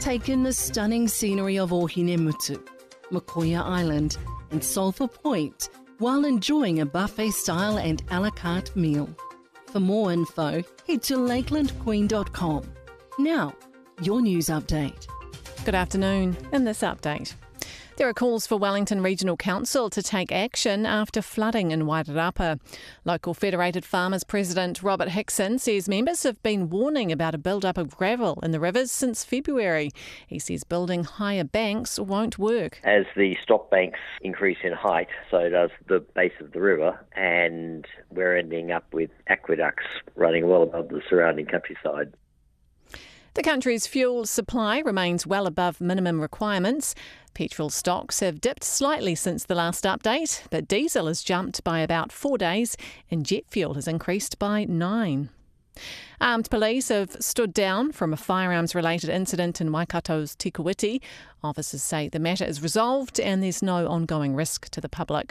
Take in the stunning scenery of Ohinemutu, Makoia Island and Sulphur Point while enjoying a buffet-style and a la carte meal. For more info, head to lakelandqueen.com. Now, your news update. Good afternoon. In this update, there are calls for Wellington Regional Council to take action after flooding in Wairarapa. Local Federated Farmers President Robert Hickson says members have been warning about a build-up of gravel in the rivers since February. He says building higher banks won't work. As the stop banks increase in height, so does the base of the river, and we're ending up with aqueducts running well above the surrounding countryside. The country's fuel supply remains well above minimum requirements. Petrol stocks have dipped slightly since the last update, but diesel has jumped by about 4 days and jet fuel has increased by 9. Armed police have stood down from a firearms-related incident in Waikato's Tikawiti. Officers say the matter is resolved and there's no ongoing risk to the public.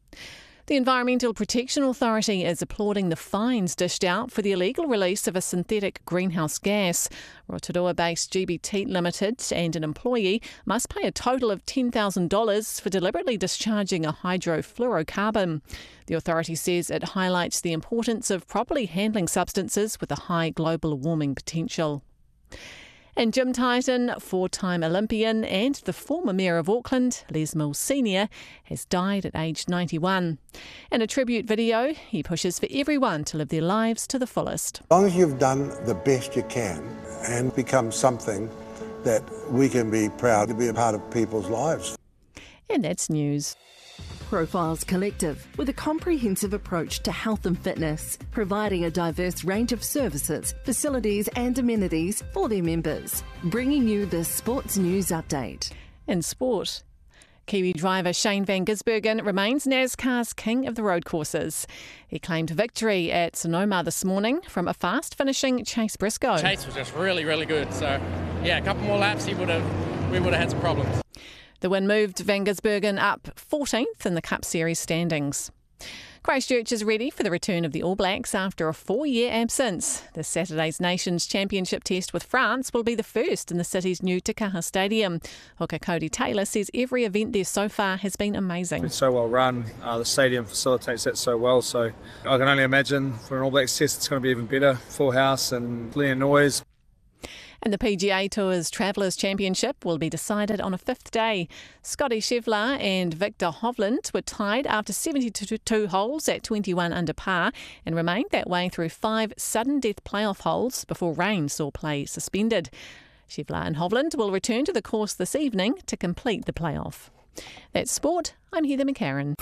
The Environmental Protection Authority is applauding the fines dished out for the illegal release of a synthetic greenhouse gas. Rotorua-based GBT Limited and an employee must pay a total of $10,000 for deliberately discharging a hydrofluorocarbon. The authority says it highlights the importance of properly handling substances with a high global warming potential. And gym titan, 4-time Olympian and the former Mayor of Auckland, Les Mills Sr., has died at age 91. In a tribute video, he pushes for everyone to live their lives to the fullest. As long as you've done the best you can and become something that we can be proud to be a part of people's lives. And that's news. Profiles Collective, with a comprehensive approach to health and fitness, providing a diverse range of services, facilities and amenities for their members. Bringing you the Sports News Update. In sport, Kiwi driver Shane Van Gisbergen remains NASCAR's king of the road courses. He claimed victory at Sonoma this morning from a fast-finishing Chase Briscoe. Chase was just really, really good. So, yeah, a couple more laps, we would have had some problems. The win moved Van Gisbergen up 14th in the Cup Series standings. Christchurch is ready for the return of the All Blacks after a 4-year absence. This Saturday's Nations Championship test with France will be the first in the city's new Te Kaha Stadium. Hooker Cody Taylor says every event there so far has been amazing. It's so well run. The stadium facilitates that so well. So I can only imagine for an All Blacks test it's going to be even better. Full house and plenty of noise. And the PGA Tour's Travellers' Championship will be decided on a 5th day. Scotty Scheffler and Victor Hovland were tied after 72 holes at 21 under par and remained that way through 5 sudden death playoff holes before rain saw play suspended. Scheffler and Hovland will return to the course this evening to complete the playoff. That's sport. I'm Heather McCarran.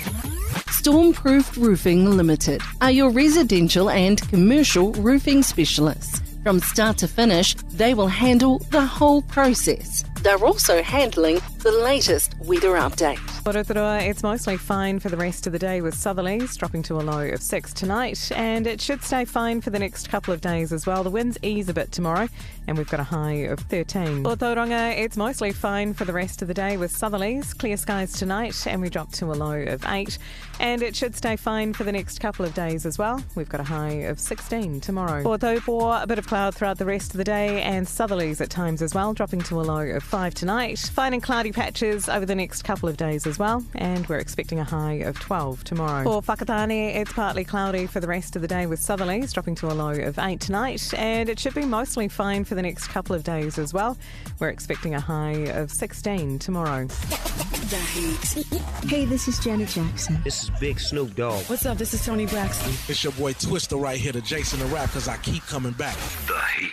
Stormproof Roofing Limited are your residential and commercial roofing specialists. From start to finish, they will handle the whole process. They're also handling the latest weather update. Rotorua, it's mostly fine for the rest of the day with southerlies dropping to a low of 6 tonight, and it should stay fine for the next couple of days as well. The winds ease a bit tomorrow and we've got a high of 13. Tauranga, it's mostly fine for the rest of the day with southerlies, clear skies tonight and we drop to a low of 8, and it should stay fine for the next couple of days as well. We've got a high of 16 tomorrow. Taupō, a bit of cloud throughout the rest of the day and southerlies at times as well, dropping to a low of 5 tonight. Fine and cloudy patches over the next couple of days as well, and we're expecting a high of 12 tomorrow. For Whakatane, it's partly cloudy for the rest of the day with southerlies dropping to a low of 8 tonight, and it should be mostly fine for the next couple of days as well. We're expecting a high of 16 tomorrow. Hey, this is Janet Jackson. This is Big Snoop Dogg. What's up? This is Tony Braxton. It's your boy Twister right here, the Jason the Rap, because I keep coming back. The Heat.